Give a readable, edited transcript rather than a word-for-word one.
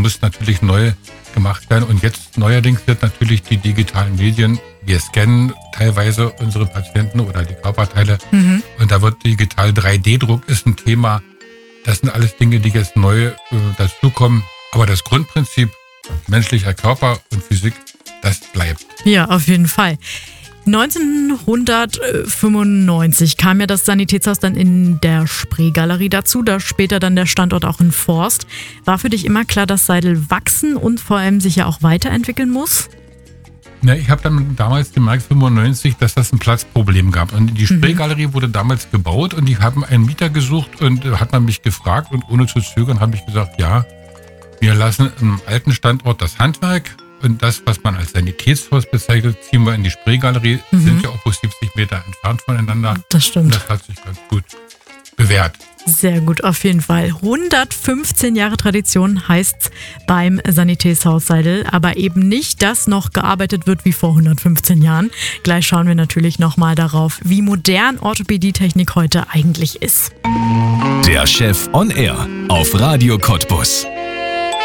muss natürlich neu gemacht werden. Und jetzt neuerdings wird natürlich die digitalen Medien, wir scannen teilweise unsere Patienten oder die Körperteile. Und da wird digital 3D-Druck ist ein Thema. Das sind alles Dinge, die jetzt neu dazukommen. Aber das Grundprinzip menschlicher Körper und Physik, das bleibt. Ja, auf jeden Fall. 1995 kam ja das Sanitätshaus dann in der Spreegalerie dazu, da später dann der Standort auch in Forst. War für dich immer klar, dass Seidel wachsen und vor allem sich ja auch weiterentwickeln muss? Ja, ich habe dann damals gemerkt, 95, dass das ein Platzproblem gab. Und die Spreegalerie wurde damals gebaut und die haben einen Mieter gesucht und hat man mich gefragt und ohne zu zögern habe ich gesagt, ja, wir lassen im alten Standort das Handwerk und das, was man als Sanitätshaus bezeichnet, ziehen wir in die Spreegalerie. Sind ja auch bloß 70 Meter entfernt voneinander. Das stimmt. Und das hat sich ganz gut bewährt. Sehr gut, auf jeden Fall. 115 Jahre Tradition heißt's beim Sanitätshaus Seidel, aber eben nicht, dass noch gearbeitet wird wie vor 115 Jahren. Gleich schauen wir natürlich nochmal darauf, wie modern Orthopädietechnik heute eigentlich ist. Der Chef on Air auf Radio Cottbus.